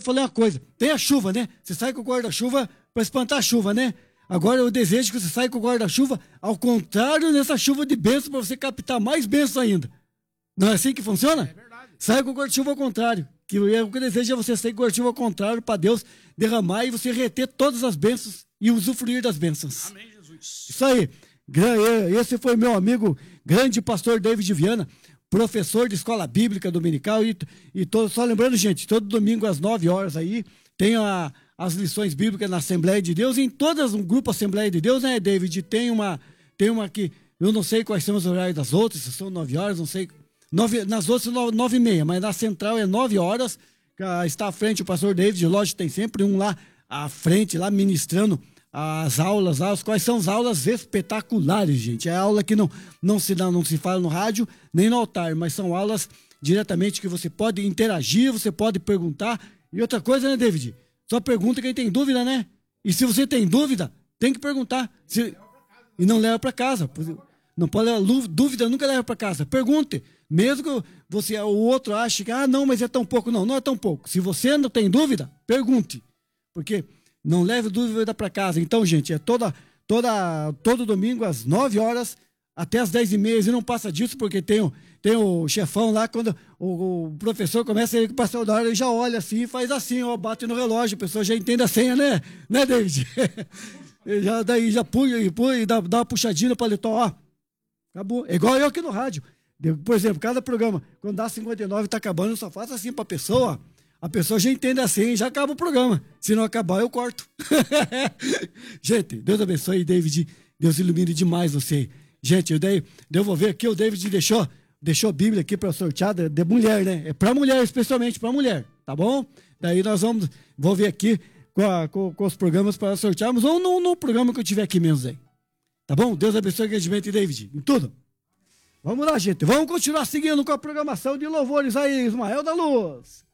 falei uma coisa. Tem a chuva, né? Você sai com o guarda-chuva para espantar a chuva, né? Agora eu desejo que você saia com o guarda-chuva ao contrário nessa chuva de bênção para você captar mais bênção ainda. Não é assim que funciona? É verdade. Saia com o guarda-chuva ao contrário. O que eu desejo é você sair com o guarda-chuva ao contrário para Deus derramar e você reter todas as bênçãos e usufruir das bênçãos. Amém, Jesus. Isso aí. Esse foi meu amigo, grande pastor David Viana, professor de escola bíblica dominical só lembrando, gente, todo domingo às 9 horas aí tem as lições bíblicas na Assembleia de Deus, em todas um grupo Assembleia de Deus, né, David? Tem uma que eu não sei quais são os horários das outras, se são 9 horas, não sei. Nas outras 9h30, mas na central é 9 horas. Está à frente o pastor David, lógico, tem sempre um lá à frente, lá ministrando as aulas, quais são as aulas espetaculares, gente. É aula que não se fala no rádio nem no altar, mas são aulas diretamente que você pode interagir, você pode perguntar. E outra coisa, né, David? Só pergunta quem tem dúvida, né? E se você tem dúvida, tem que perguntar. E não leva para casa. Não pode levar dúvida, nunca leva para casa. Pergunte. Mesmo que o outro ache que, não, mas é tão pouco. Não é tão pouco. Se você não tem dúvida, pergunte. Porque não leve dúvida para casa. Então, gente, é todo domingo às 9 horas até às 10h30. E não passa disso, porque tem o chefão lá, quando o professor começa a passar da hora, ele já olha assim e faz assim, ó, bate no relógio, a pessoa já entende a senha, né? Né, David? Daí já põe e dá uma puxadinha no paletó, ó. Acabou. É igual eu aqui no rádio. Por exemplo, cada programa, quando dá 59 tá acabando, eu só faço assim pra pessoa, ó. A pessoa já entende assim e já acaba o programa. Se não acabar, eu corto. Gente, Deus abençoe, David. Deus ilumine demais você. Gente, eu vou ver aqui, o David deixou a Bíblia aqui para sortear de mulher, né? É para mulher, especialmente para mulher, tá bom? Daí vou ver aqui com os programas para sortearmos, ou no programa que eu tiver aqui mesmo aí. Tá bom? Deus abençoe grandemente, David, em tudo. Vamos lá, gente. Vamos continuar seguindo com a programação de louvores aí, Ismael da Luz.